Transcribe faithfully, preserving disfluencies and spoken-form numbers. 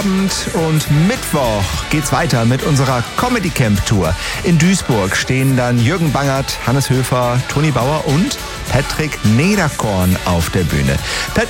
Und Mittwoch geht's weiter mit unserer Comedy Camp Tour. In Duisburg stehen dann Jürgen Bangert, Hannes Höfer, Toni Bauer und Patrick Nederkorn auf der Bühne.